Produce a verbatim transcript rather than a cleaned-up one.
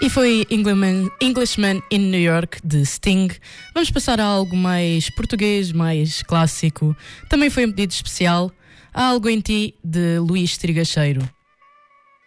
E foi Englishman, Englishman in New York, de Sting. Vamos passar a algo mais português, mais clássico. Também foi um pedido especial. Há Algo em Ti, de Luís Trigacheiro.